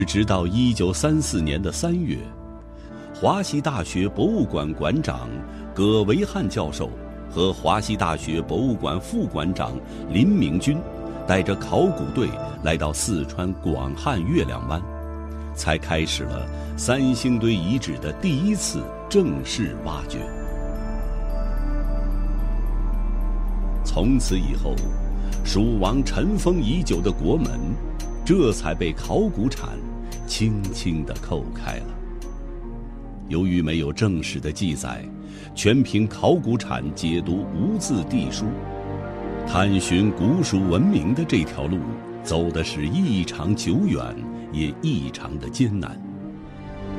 直到1934年的3月，华西大学博物馆馆长葛维汉教授和华西大学博物馆副馆长林明军带着考古队来到四川广汉月亮湾，才开始了三星堆遗址的第一次正式挖掘。从此以后，蜀王尘封已久的国门，这才被考古铲轻轻地叩开了。由于没有正史的记载，全凭考古铲解读无字地书，探寻古蜀文明的这条路走的是异常久远，也异常的艰难。